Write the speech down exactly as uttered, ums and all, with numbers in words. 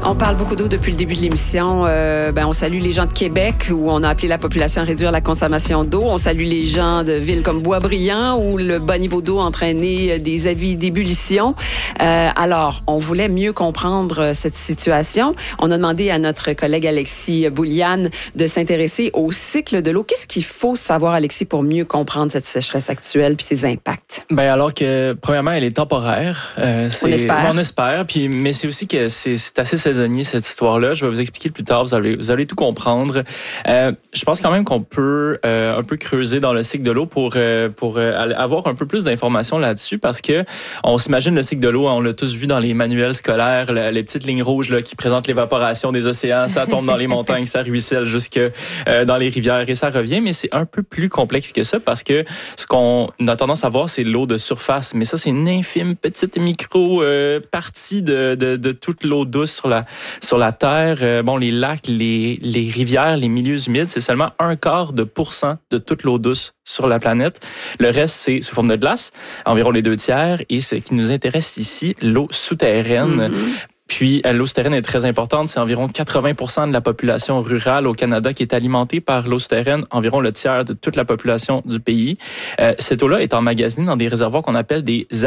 On parle beaucoup d'eau depuis le début de l'émission. Euh, ben, on salue les gens de Québec où on a appelé la population à réduire la consommation d'eau. On salue les gens de villes comme Boisbriand où le bas niveau d'eau a entraîné des avis d'ébullition. Euh, alors, on voulait mieux comprendre cette situation. On a demandé à notre collègue Alexis Bouliane de s'intéresser au cycle de l'eau. Qu'est-ce qu'il faut savoir, Alexis, pour mieux comprendre cette sécheresse actuelle puis ses impacts? Ben alors que, premièrement, elle est temporaire. Euh, c'est, on espère. On espère. Puis, mais c'est aussi que c'est, c'est assez saisonnier, cette histoire-là. Je vais vous expliquer plus tard. Vous allez, vous allez tout comprendre. Euh, je pense quand même qu'on peut euh, un peu creuser dans le cycle de l'eau pour, euh, pour euh, avoir un peu plus d'informations là-dessus parce que on s'imagine le cycle de l'eau, on l'a tous vu dans les manuels scolaires, le, les petites lignes rouges là, qui présentent l'évaporation des océans. Ça tombe dans les montagnes, ça ruisselle jusque euh, dans les rivières et ça revient. Mais c'est un peu plus complexe que ça parce que ce qu'on a tendance à voir, c'est l'eau de surface. Mais ça, c'est une infime petite micro euh, partie de, de, de toute l'eau douce sur la, sur la Terre. Euh, bon, les lacs, les, les rivières, les milieux humides, c'est seulement un quart de pourcent de toute l'eau douce sur la planète. Le reste, c'est sous forme de glace, environ les deux tiers. Et ce qui nous intéresse ici, l'eau souterraine. Mm-hmm. Puis, l'eau souterraine est très importante. C'est environ quatre-vingts pour cent de la population rurale au Canada qui est alimentée par l'eau souterraine, environ le tiers de toute la population du pays. Euh, cette eau-là est emmagasinée dans des réservoirs qu'on appelle des